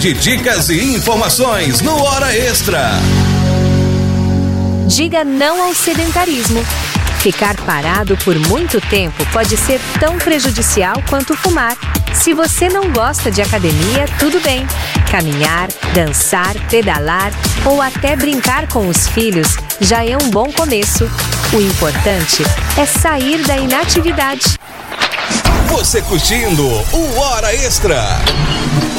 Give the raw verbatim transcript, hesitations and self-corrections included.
de dicas e informações no Hora Extra. Diga não ao sedentarismo. Ficar parado por muito tempo pode ser tão prejudicial quanto fumar. Se você não gosta de academia, tudo bem. Caminhar, dançar, pedalar ou até brincar com os filhos já é um bom começo. O importante é sair da inatividade. Você curtindo o Hora Extra.